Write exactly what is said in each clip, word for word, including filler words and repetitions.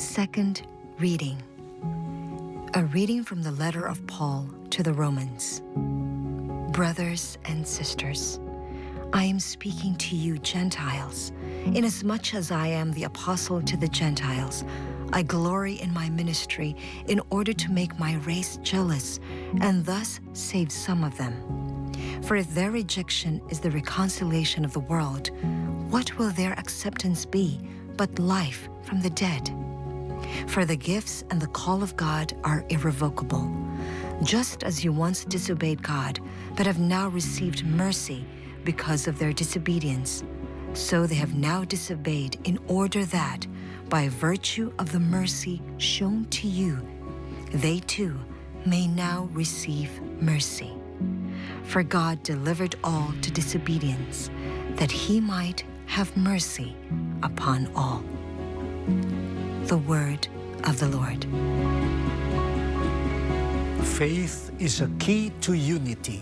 Second reading. A reading from the letter of Paul to the Romans. Brothers and sisters, I am speaking to you Gentiles. Inasmuch as I am the apostle to the Gentiles, I glory in my ministry in order to make my race jealous and thus save some of them. For if their rejection is the reconciliation of the world, what will their acceptance be but life from the dead? For the gifts and the call of God are irrevocable. Just as you once disobeyed God, but have now received mercy because of their disobedience, so they have now disobeyed in order that, by virtue of the mercy shown to you, they too may now receive mercy. For God delivered all to disobedience, that he might have mercy upon all. The word of the Lord. Faith is a key to unity.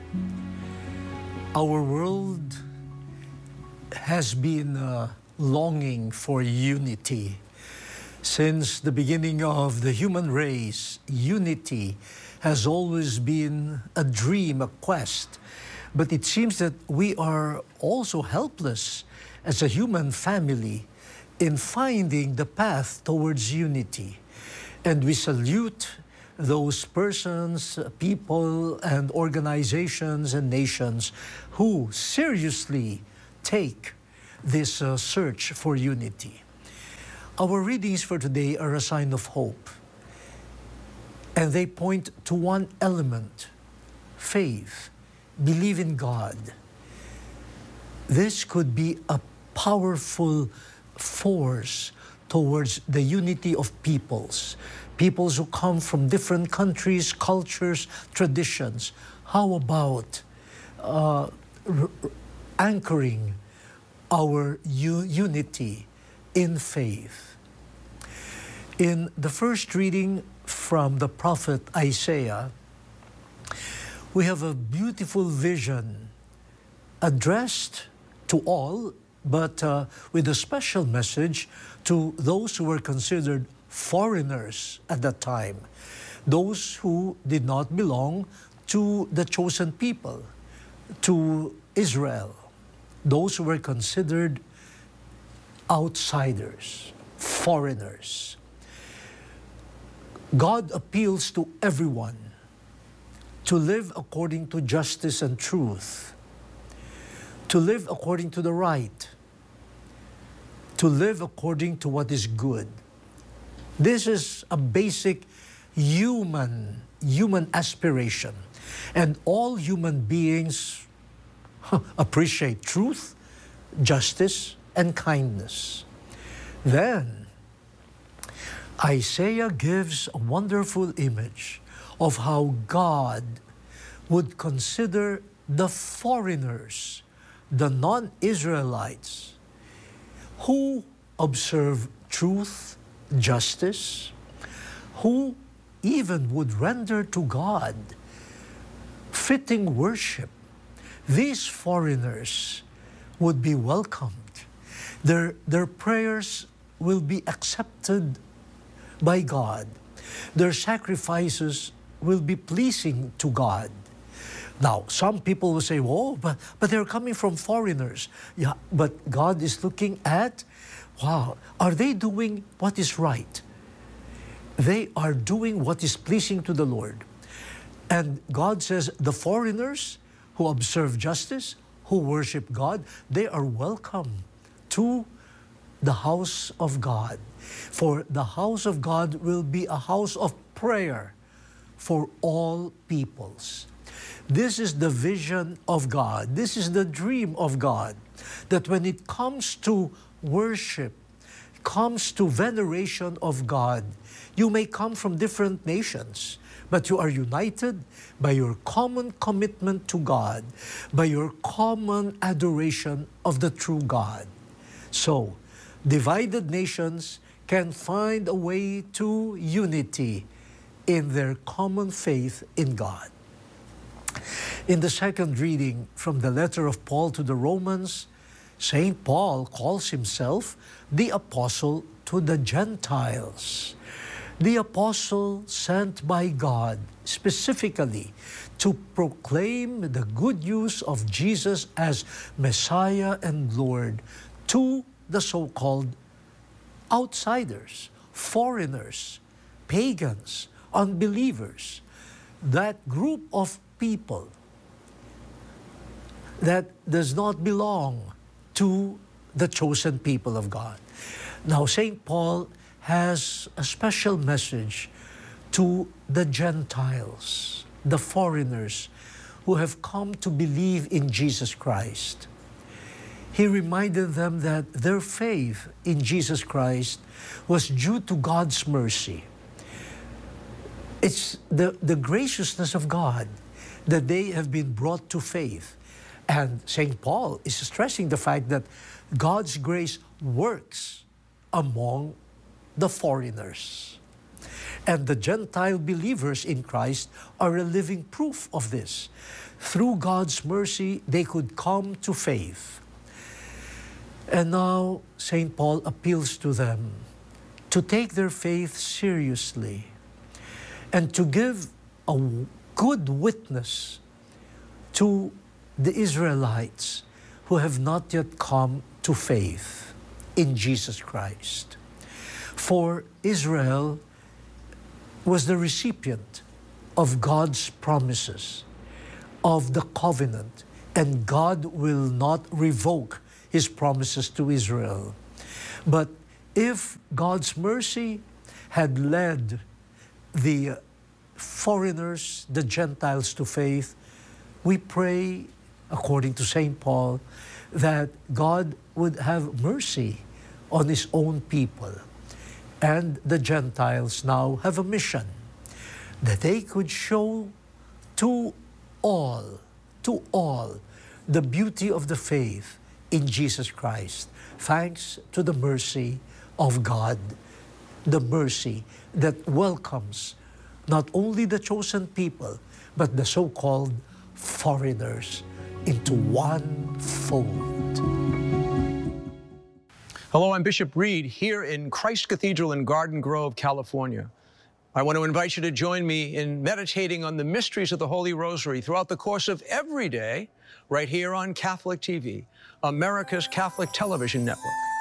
Our world has been uh, longing for unity. Since the beginning of the human race, unity has always been a dream, a quest. But it seems that we are also helpless as a human family in finding the path towards unity. And we salute those persons, people, and organizations and nations who seriously take this uh, search for unity. Our readings for today are a sign of hope, and they point to one element: faith, believe in God. This could be a powerful force towards the unity of peoples, peoples who come from different countries, cultures, traditions. How about uh, r- anchoring our u- unity in faith? In the first reading from the prophet Isaiah, we have a beautiful vision addressed to all, but uh, with a special message to those who were considered foreigners at that time, those who did not belong to the chosen people, to Israel, those who were considered outsiders, foreigners. God appeals to everyone to live according to justice and truth, to live according to the right, to live according to what is good. This is a basic human, human aspiration. And all human beings appreciate truth, justice, and kindness. Then, Isaiah gives a wonderful image of how God would consider the foreigners, the non-Israelites, who observe truth, justice, who even would render to God fitting worship. These foreigners would be welcomed. Their, their prayers will be accepted by God. Their sacrifices will be pleasing to God. Now, some people will say, "Whoa, but, but they're coming from foreigners." Yeah, but God is looking at, wow, are they doing what is right? They are doing what is pleasing to the Lord. And God says the foreigners who observe justice, who worship God, they are welcome to the house of God. For the house of God will be a house of prayer for all peoples. This is the vision of God. This is the dream of God, that when it comes to worship, comes to veneration of God, you may come from different nations, but you are united by your common commitment to God, by your common adoration of the true God. So, divided nations can find a way to unity in their common faith in God. In the second reading from the letter of Paul to the Romans, Saint Paul calls himself the apostle to to the Gentiles. The apostle sent by God specifically to proclaim the good news of Jesus as Messiah and Lord to the so-called outsiders, foreigners, pagans, unbelievers, that group of people that does not belong to the chosen people of God. Now, Saint Paul has a special message to the Gentiles, the foreigners who have come to believe in Jesus Christ. He reminded them that their faith in Jesus Christ was due to God's mercy. It's the, the graciousness of God that they have been brought to faith. And Saint Paul is stressing the fact that God's grace works among the foreigners. And the Gentile believers in Christ are a living proof of this. Through God's mercy, they could come to faith. And now Saint Paul appeals to them to take their faith seriously and to give a good witness to the Israelites who have not yet come to faith in Jesus Christ. For Israel was the recipient of God's promises, of the covenant, and God will not revoke His promises to Israel. But if God's mercy had led the foreigners, the Gentiles to faith, we pray, according to Saint Paul, that God would have mercy on His own people. And the Gentiles now have a mission, that they could show to all, to all, the beauty of the faith in Jesus Christ, thanks to the mercy of God, the mercy that welcomes not only the chosen people, but the so-called foreigners into one fold. Hello, I'm Bishop Reed here in Christ Cathedral in Garden Grove, California. I want to invite you to join me in meditating on the mysteries of the Holy Rosary throughout the course of every day, right here on Catholic T V, America's Catholic television network.